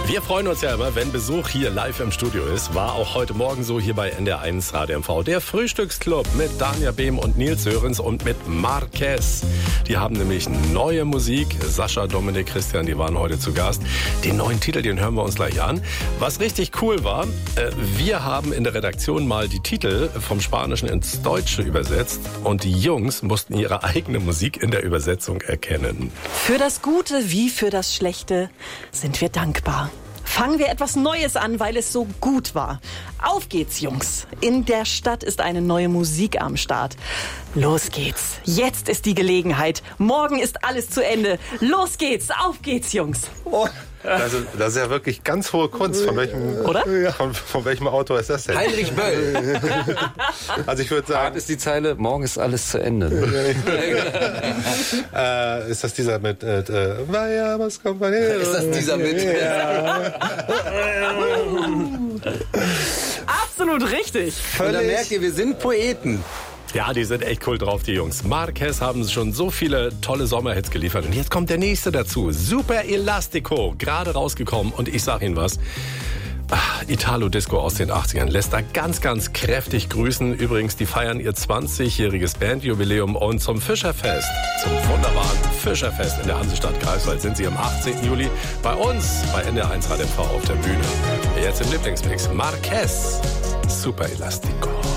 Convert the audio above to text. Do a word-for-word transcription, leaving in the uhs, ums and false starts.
Wir freuen uns ja immer, wenn Besuch hier live im Studio ist. War auch heute Morgen so hier bei N D R eins Radio M V. Der Frühstücksclub mit Danja Behm und Nils Sörensen und mit Marquez. Die haben nämlich neue Musik. Sascha, Dominik, Christian, die waren heute zu Gast. Den neuen Titel, den hören wir uns gleich an. Was richtig cool war, äh, wir haben in der Redaktion mal die Titel vom Spanischen ins Deutsche übersetzt. Und die Jungs mussten ihre eigene Musik in der Übersetzung erkennen. Für das Gute wie für das Schlechte sind wir dankbar. Fangen wir etwas Neues an, weil es so gut war. Auf geht's, Jungs. In der Stadt ist eine neue Musik am Start. Los geht's. Jetzt ist die Gelegenheit. Morgen ist alles zu Ende. Los geht's. Auf geht's, Jungs. Oh. Also, das ist ja wirklich ganz hohe Kunst. Von welchem, Oder? Von, von welchem Autor ist das denn? Heinrich Böll. Also ich würde sagen... Hart ist die Zeile, morgen ist alles zu Ende. äh, ist das dieser mit... Äh, Vayamos compañeros? Ist das dieser mit? Ja. Absolut richtig. Und da merkt ihr, wir sind Poeten. Ja, die sind echt cool drauf, die Jungs. Marquez haben schon so viele tolle Sommerhits geliefert. Und jetzt kommt der nächste dazu. Super Elastico, gerade rausgekommen. Und ich sag Ihnen was. Ach, Italo-Disco aus den achtzigern lässt da ganz, ganz kräftig grüßen. Übrigens, die feiern ihr zwanzigjähriges Bandjubiläum. Und zum Fischerfest, zum wunderbaren Fischerfest in der Hansestadt Greifswald sind sie am achtzehnten Juli bei uns, bei N D R eins Radio M V auf der Bühne. Jetzt im Lieblingsmix Marquez, Super Elastico.